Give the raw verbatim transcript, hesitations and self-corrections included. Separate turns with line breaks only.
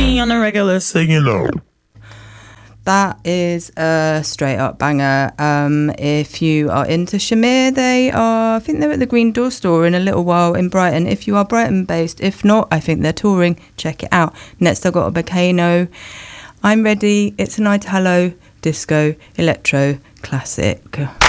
me on a regular, so you know.
That is a straight up banger. Um, if you are into Shamir, they are, I think they're at the Green Door store in a little while in Brighton. If you are Brighton based, if not, I think they're touring. Check it out. Next, I've got a Bacano. I'm ready. It's an Italo disco electro classic.